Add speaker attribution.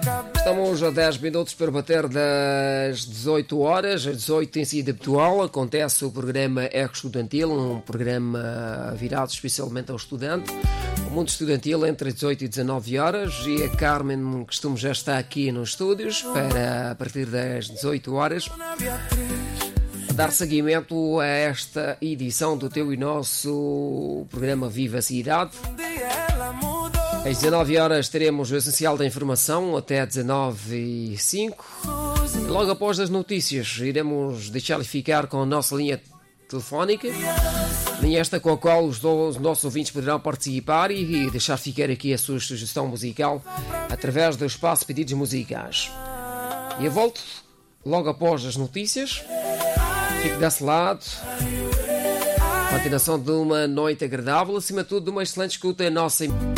Speaker 1: Estamos a 10 minutos para bater das 18 horas. Às 18 tem sido habitual. Acontece o programa Eco Estudantil, um programa virado especialmente ao estudante. O mundo estudantil entre 18 e 19 horas. E a Carmen Costume já está aqui nos estúdios para, a partir das 18 horas, dar seguimento a esta edição do teu e nosso programa Viva a Cidade. Às 19 horas teremos o essencial da informação até 19h05. Logo após as notícias iremos deixar-lhe ficar com a nossa linha telefónica, linha esta com a qual os nossos ouvintes poderão participar e deixar ficar aqui a sua sugestão musical através do espaço Pedidos Musicais. E eu volto logo após as notícias. Fique desse lado. Continuação de uma noite agradável, acima de tudo de uma excelente escuta a nossa